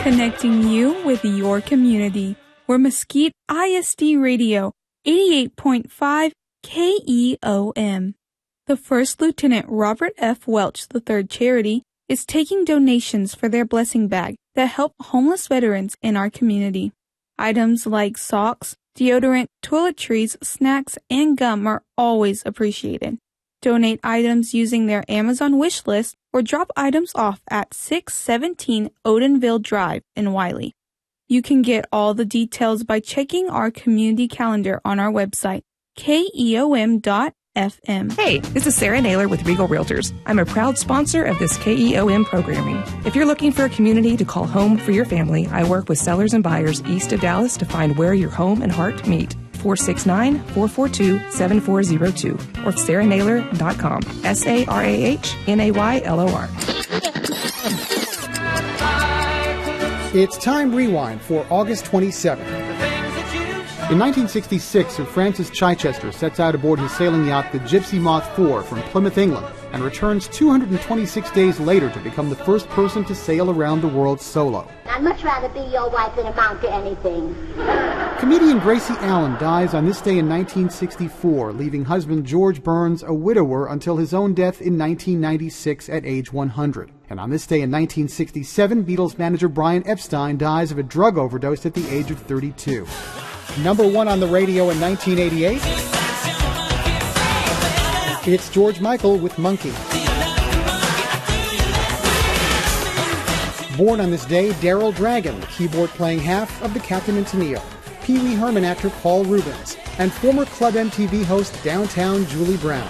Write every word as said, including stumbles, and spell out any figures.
connecting you with your community. We're Mesquite I S D Radio, eighty-eight point five K E O M. The First Lieutenant Robert F. Welch the third Charity is taking donations for their blessing bag that help homeless veterans in our community. Items like socks, deodorant, toiletries, snacks, and gum are always appreciated. Donate items using their Amazon wish list or drop items off at six seventeen Odenville Drive in Wiley. You can get all the details by checking our community calendar on our website, K E O M dot F M. Hey, this is Sarah Naylor with Regal Realtors. I'm a proud sponsor of this K E O M programming. If you're looking for a community to call home for your family, I work with sellers and buyers east of Dallas to find where your home and heart meet. four six nine, four four two, seven four zero two or sarah naylor dot com. S A R A H N A Y L O R. It's Time Rewind for August twenty-seventh. In nineteen sixty-six, Sir Francis Chichester sets out aboard his sailing yacht, the Gypsy Moth four, from Plymouth, England, and returns two hundred twenty-six days later to become the first person to sail around the world solo. I'd much rather be your wife than amount to anything. Comedian Gracie Allen dies on this day in nineteen sixty-four, leaving husband George Burns a widower until his own death in nineteen ninety-six at age one hundred. And on this day in nineteen sixty-seven, Beatles manager Brian Epstein dies of a drug overdose at the age of thirty-two. Number one on the radio in nineteen eighty-eight, it's George Michael with Monkey. Born on this day, Daryl Dragon, the keyboard-playing half of the Captain and Tennille, Pee Wee Herman actor Paul Rubens, and former Club M T V host Downtown Julie Brown.